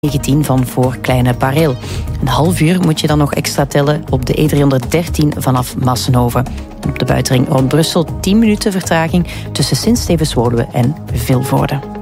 19 van voor Kleine Pareel. Een half uur moet je dan nog extra tellen op de E313 vanaf Massenhoven. Op de buitenring rond Brussel 10 minuten vertraging tussen Sint-Stevens-Woluwe en Vilvoorde.